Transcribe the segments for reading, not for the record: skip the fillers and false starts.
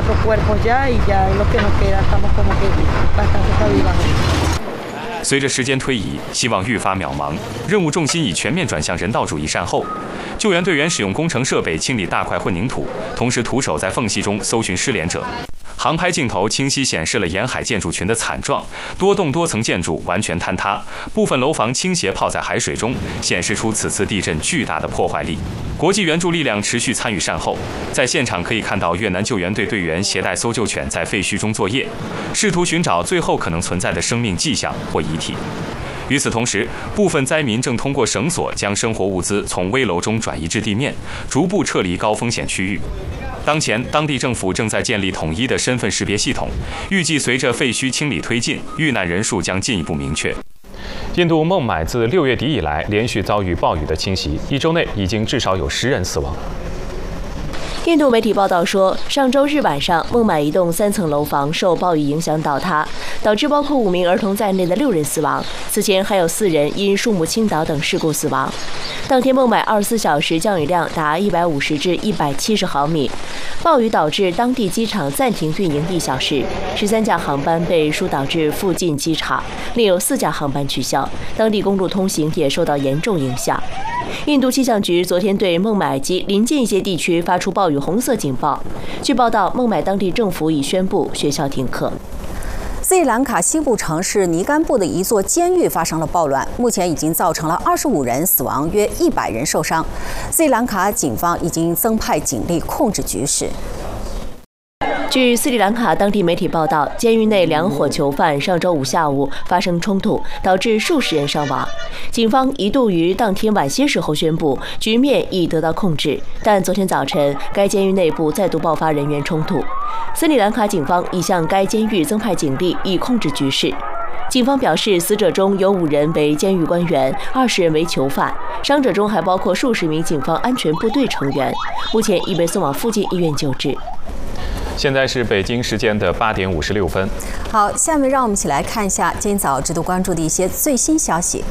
4cuerpos ya y ya lo que nos queda estamos como que bastante estables. 随着时间推移，希望愈发渺茫，任务重心已全面转向人道主义善后。救援队员使用工程设备清理大块混凝土，同时徒手在缝隙中搜寻失联者。航拍镜头清晰显示了沿海建筑群的惨状，多栋多层建筑完全坍塌，部分楼房倾斜泡在海水中，显示出此次地震巨大的破坏力。国际援助力量持续参与善后，在现场可以看到越南救援队队员携带搜救犬在废墟中作业，试图寻找最后可能存在的生命迹象或遗体。与此同时，部分灾民正通过绳索将生活物资从危楼中转移至地面，逐步撤离高风险区域。当前，当地政府正在建立统一的身份识别系统，预计随着废墟清理推进，遇难人数将进一步明确。印度孟买自6月底以来连续遭遇暴雨的侵袭，1周内已经至少有10人死亡。 印度媒体报道说，上周日晚上，孟买一栋3层楼房受暴雨影响倒塌，导致包括5名儿童在内的6人死亡。此前还有4人因树木倾倒等事故死亡。当天，孟买24小时降雨量达150至170毫米。暴雨导致当地机场暂停运营1小时，13架航班被疏导至附近机场，另有4架航班取消，当地公路通行也受到严重影响。印度气象局昨天对孟买及邻近一些地区发出暴雨红色警报。据报道，孟买当地政府已宣布学校停课。 斯里兰卡西部城市尼甘布的一座监狱发生了暴乱，目前已经造成了25人死亡，约100人受伤。斯里兰卡警方已经增派警力控制局势。 据斯里兰卡当地媒体报道，监狱内2伙囚犯上周5下午发生冲突，导致数十人伤亡。警方一度于当天晚些时候宣布局面已得到控制，但昨天早晨该监狱内部再度爆发人员冲突。斯里兰卡警方已向该监狱增派警力，以控制局势。警方表示，死者中有5人为监狱官员，20人为囚犯，伤者中还包括数十名警方安全部队成员，目前已被送往附近医院救治。 现在是北京时间的8点56分。 好，下面让我们一起来看一下今早值得关注的一些最新消息。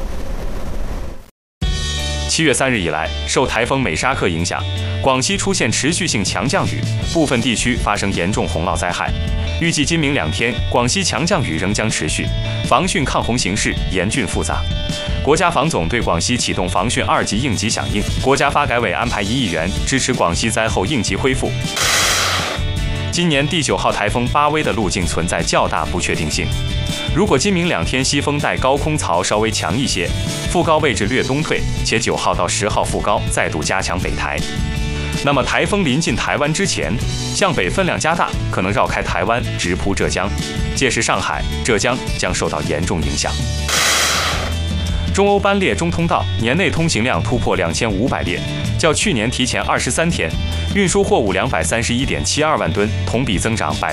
7月3日以来，受台风美沙克影响，广西出现持续性强降雨，部分地区发生严重洪涝灾害。预计今明2天，广西强降雨仍将持续，防汛抗洪形势严峻复杂。国家防总对广西启动防汛2级应急响应，国家发改委安排1亿元支持广西灾后应急恢复。今年第9号台风巴威的路径存在较大不确定性。如果今明2天西风带高空槽稍微强一些，副高位置略东退，且9号到10号副高再度加强北抬，那么台风临近台湾之前，向北分量加大，可能绕开台湾直扑浙江，届时上海、浙江将受到严重影响。中欧班列中通道年内通行量突破2500列，较去年提前23天，运输货物231.72万吨，同比增长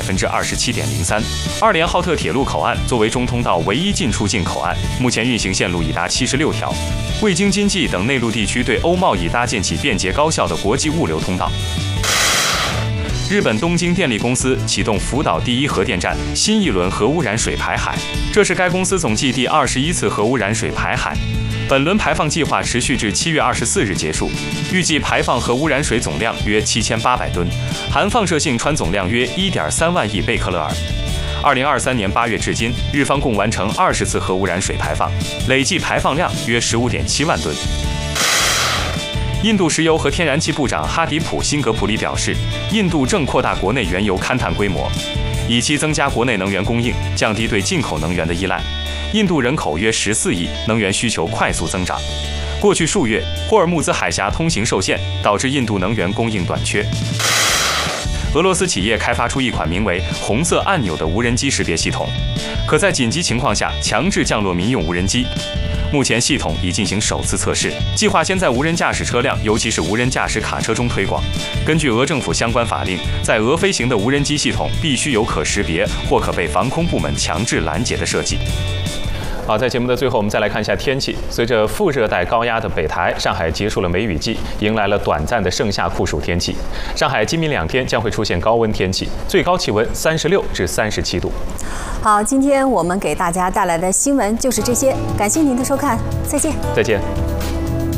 27.03%。2连浩特铁路口岸作为中通道唯一进出境口岸，目前运行线路已达76条，为京津冀等内陆地区对欧贸易搭建起便捷高效的国际物流通道。日本东京电力公司启动福岛第1核电站新一轮核污染水排海，这是该公司总计第21次核污染水排海。本轮排放计划持续至7月24日结束，预计排放核污染水总量约7800吨，含放射性氚总量约1.3万亿贝克勒尔。2023年8月至今，日方共完成20次核污染水排放，累计排放量约15.7万吨。印度石油和天然气部长哈迪普·辛格普里表示，印度正扩大国内原油勘探规模，以期增加国内能源供应，降低对进口能源的依赖。印度人口约14亿，能源需求快速增长。过去数月，霍尔木兹海峡通行受限，导致印度能源供应短缺。俄罗斯企业开发出一款名为“红色按钮”的无人机识别系统，可在紧急情况下强制降落民用无人机。目前系统已进行首次测试，计划先在无人驾驶车辆，尤其是无人驾驶卡车中推广。根据俄政府相关法令，在俄飞行的无人机系统必须有可识别或可被防空部门强制拦截的设计。好，在节目的最后，我们再来看一下天气。随着副热带高压的北抬，上海结束了梅雨季，迎来了短暂的盛夏酷暑天气。上海今明2天将会出现高温天气，最高气温36至37度。 好，今天我们给大家带来的新闻就是这些，感谢您的收看，再见。 再见。